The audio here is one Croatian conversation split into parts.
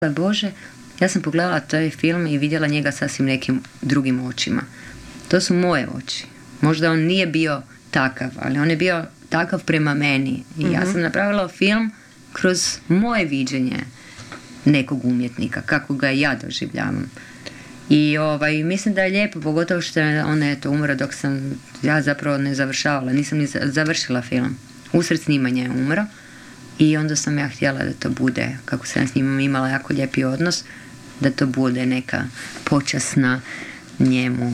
Bože, ja sam pogledala taj film i vidjela njega sasvim nekim drugim očima. To su moje oči. Možda on nije bio takav, ali on je bio takav prema meni. I ja sam napravila film kroz moje viđenje nekog umjetnika, kako ga ja doživljavam. I mislim da je lijepo, pogotovo što je on umro dok sam ja zapravo ne završavala, nisam ni završila film. Usred snimanja je umro i onda sam ja htjela da to bude, kako sam s njim imala jako lijepi odnos, da to bude neka počasna njemu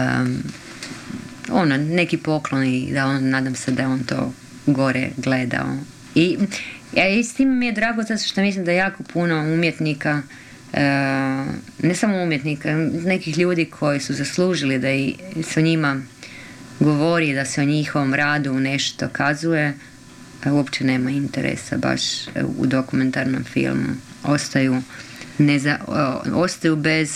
neki poklon i da nadam se da on to gore gledao. I s tim mi je drago zato što mislim da jako puno umjetnika, ne samo umjetnika, nekih ljudi koji su zaslužili da se o njima govori, da se o njihovom radu nešto kazuje, uopće nema interesa baš u dokumentarnom filmu. Ostaju bez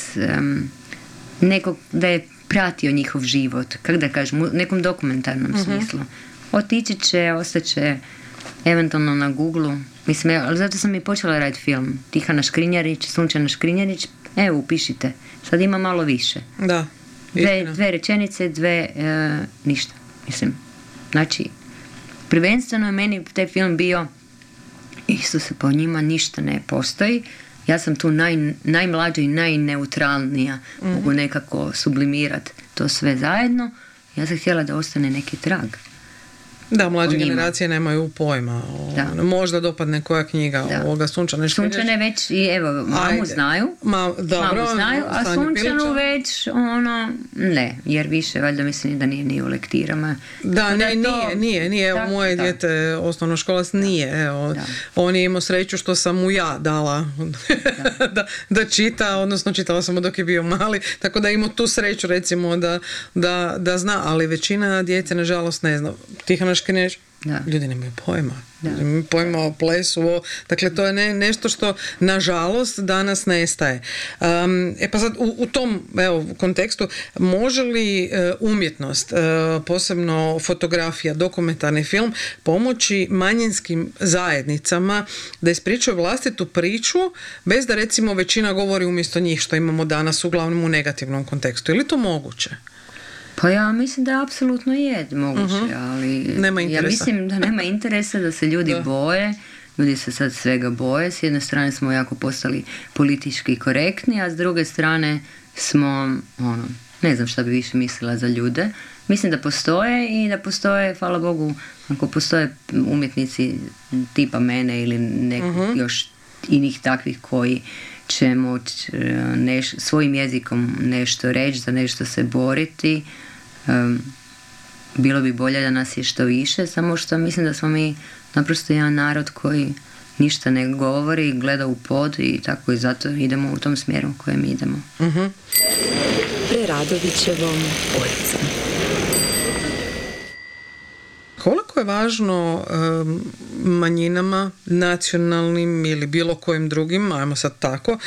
nekog da je pratio njihov život, kako da kažem, u nekom dokumentarnom smislu. Otići će, ostaće eventualno na Google-u. Mislim, ali zato sam i počela raditi film. Tihana Škrinjarić, Sunčana Škrinjarić, evo, upišite. Sad ima malo više. Da. Dve rečenice, ništa. Mislim, znači, prvenstveno je meni taj film bio, Isuse, po njima ništa ne postoji. Ja sam tu najmlađa i najneutralnija. Mogu nekako sublimirati to sve zajedno. Ja sam htjela da ostane neki trag. Da, mlađe generacije nemaju pojma. Možda dopadne koja knjiga ovoga Sunčane Škrinjarić. Sunčane već i evo, mamu znaju. Mamu znaju, a Sunčanu već ne, jer više valjda mislim da nije ni u lektirama. Da, nije. Evo, moje dijete osnovnoškolac nije. Evo, on je imao sreću što sam mu ja dala da čita, odnosno čitala sam mu dok je bio mali, tako da imao tu sreću recimo da zna, ali većina djece nažalost ne zna. Tihana Škrinjarić, ljudi nemaju pojma. Nemaju pojma o plesu. Dakle, to je nešto što nažalost danas nestaje. Pa sad u tom kontekstu, može li umjetnost, posebno fotografija, dokumentarni film, pomoći manjinskim zajednicama da ispričaju vlastitu priču bez da recimo većina govori umjesto njih, što imamo danas uglavnom u negativnom kontekstu? Je li to moguće? Pa ja mislim da apsolutno je moguće, ali ja mislim da nema interesa, da se ljudi boje. Ljudi se sad svega boje. S jedne strane smo jako postali politički korektni, a s druge strane smo, ne znam šta bi više mislila za ljude. Mislim da postoje i da postoje, hvala Bogu, ako postoje umjetnici tipa mene ili nekog još inih takvih koji će moći svojim jezikom nešto reći, za nešto se boriti. Bilo bi bolje da nas je što više, samo što mislim da smo mi naprosto jedan narod koji ništa ne govori, gleda u pod i tako, i zato idemo u tom smjeru u kojem idemo. Preradovićevom ulicom. Koliko je važno manjinama, nacionalnim ili bilo kojim drugim, ajmo sad tako,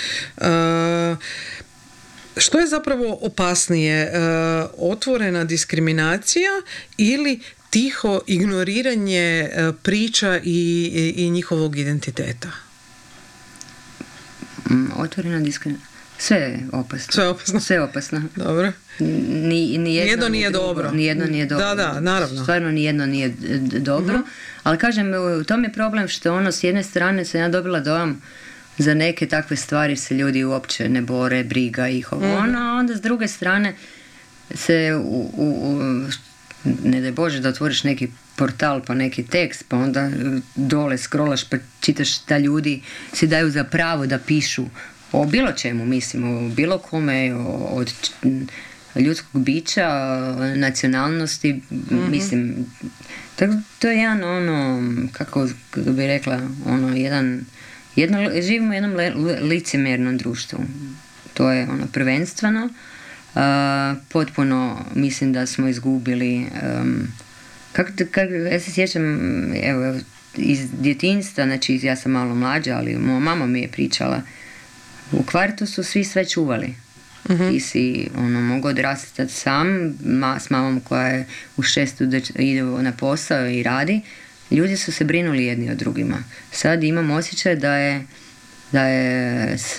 što je zapravo opasnije, otvorena diskriminacija ili tiho ignoriranje priča i njihovog identiteta? Otvorena diskriminacija. Sve je opasno. Sve je opasno. Dobro. Nijedno nije dobro. Nijedno nije dobro. Da, naravno. Stvarno nijedno nije dobro. Ali kažem, u tom je problem što s jedne strane sam ja dobila dojam za neke takve stvari se ljudi uopće ne bore, briga ih a onda s druge strane se ne daj Bože da otvoriš neki portal pa neki tekst pa onda dole scrollaš pa čitaš da ljudi si daju za pravo da pišu o bilo čemu, mislim, o bilo kome, od ljudskog bića, nacionalnosti, mislim, to je jedan kako bi rekla, živimo u jednom licemjernom društvu. To je prvenstveno. Potpuno mislim da smo izgubili ja se sjećam iz djetinjstva, znači ja sam malo mlađa, ali moja mama mi je pričala, u kvartu su svi sve čuvali. Ti si mogao odrastati sam s mamom koja je u 6 ide na posao i radi. Ljudi su se brinuli jedni o drugima. Sad imam osjećaj da je da je